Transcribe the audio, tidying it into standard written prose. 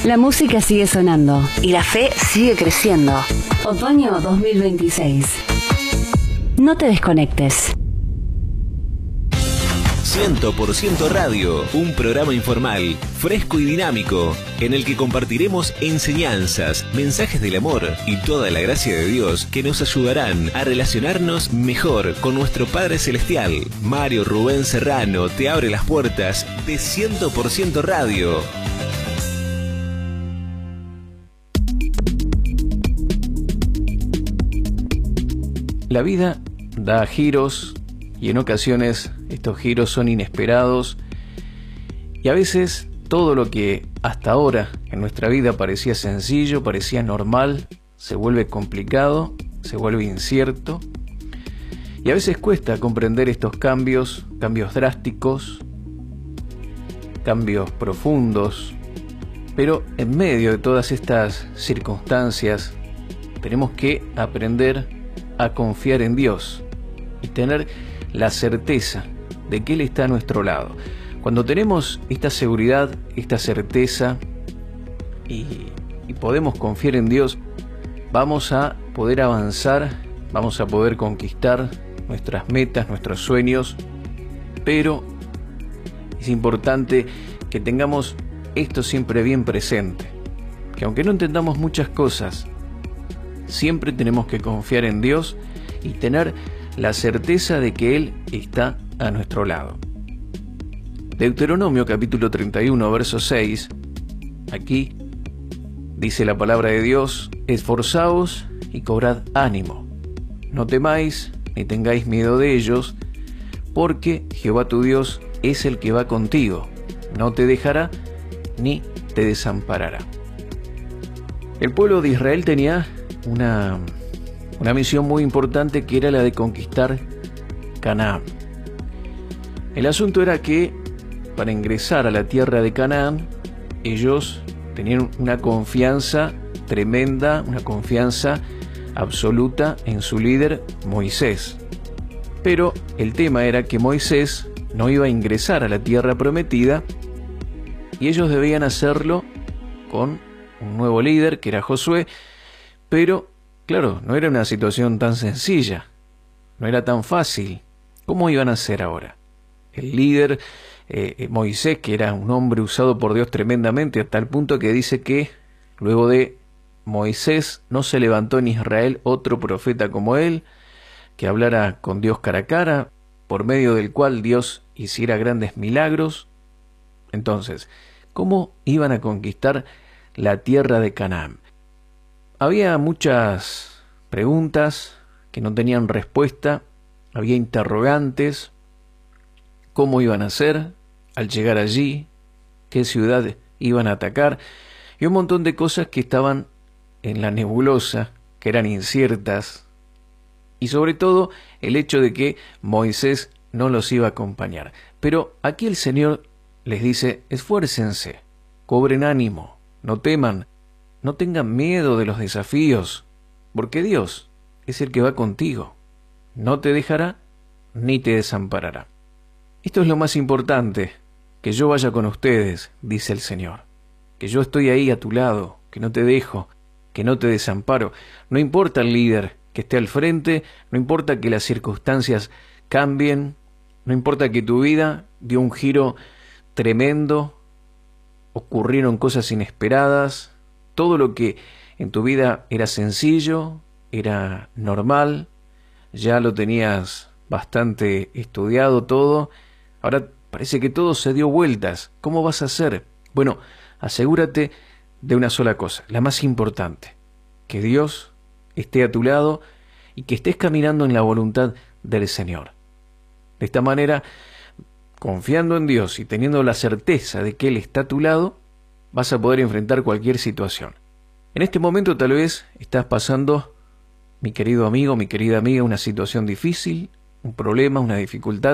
La música sigue sonando y la fe sigue creciendo. Otoño 2026. No te desconectes. 100% Radio, un programa informal, fresco y dinámico, en el que compartiremos enseñanzas, mensajes del amor y toda la gracia de Dios que nos ayudarán a relacionarnos mejor con nuestro Padre Celestial. Mario Rubén Serrano te abre las puertas de 100% Radio. La vida da giros y en ocasiones estos giros son inesperados y a veces todo lo que hasta ahora en nuestra vida parecía sencillo, parecía normal, se vuelve complicado, se vuelve incierto y a veces cuesta comprender estos cambios drásticos, cambios profundos, pero en medio de todas estas circunstancias tenemos que aprender a confiar en Dios y tener la certeza de que Él está a nuestro lado. Cuando tenemos esta seguridad, esta certeza y podemos confiar en Dios, vamos a poder avanzar, vamos a poder conquistar nuestras metas, nuestros sueños, pero es importante que tengamos esto siempre bien presente, que aunque no entendamos muchas cosas, siempre tenemos que confiar en Dios y tener la certeza de que Él está a nuestro lado. Deuteronomio capítulo 31, verso 6, aquí dice la palabra de Dios: esforzaos y cobrad ánimo, no temáis ni tengáis miedo de ellos, porque Jehová tu Dios es el que va contigo, no te dejará ni te desamparará. El pueblo de Israel tenía una misión muy importante, que era la de conquistar Canaán. El asunto era que para ingresar a la tierra de Canaán, ellos tenían una confianza tremenda, una confianza absoluta en su líder Moisés. Pero el tema era que Moisés no iba a ingresar a la tierra prometida y ellos debían hacerlo con un nuevo líder, que era Josué. Pero, claro, no era una situación tan sencilla, no era tan fácil. ¿Cómo iban a hacer ahora? El líder, Moisés, que era un hombre usado por Dios tremendamente, hasta el punto que dice que luego de Moisés no se levantó en Israel otro profeta como él, que hablara con Dios cara a cara, por medio del cual Dios hiciera grandes milagros. Entonces, ¿cómo iban a conquistar la tierra de Canaán? Había muchas preguntas que no tenían respuesta, había interrogantes: cómo iban a hacer al llegar allí, qué ciudad iban a atacar, y un montón de cosas que estaban en la nebulosa, que eran inciertas, y sobre todo el hecho de que Moisés no los iba a acompañar. Pero aquí el Señor les dice: esfuércense, cobren ánimo, no teman, no tengan miedo de los desafíos, porque Dios es el que va contigo. No te dejará ni te desamparará. Esto es lo más importante, que yo vaya con ustedes, dice el Señor. Que yo estoy ahí a tu lado, que no te dejo, que no te desamparo. No importa el líder que esté al frente, no importa que las circunstancias cambien, no importa que tu vida dio un giro tremendo, ocurrieron cosas inesperadas. Todo lo que en tu vida era sencillo, era normal, ya lo tenías bastante estudiado todo, ahora parece que todo se dio vueltas. ¿Cómo vas a hacer? Bueno, asegúrate de una sola cosa, la más importante: que Dios esté a tu lado y que estés caminando en la voluntad del Señor. De esta manera, confiando en Dios y teniendo la certeza de que Él está a tu lado, vas a poder enfrentar cualquier situación. En este momento tal vez estás pasando, mi querido amigo, mi querida amiga, una situación difícil, un problema, una dificultad.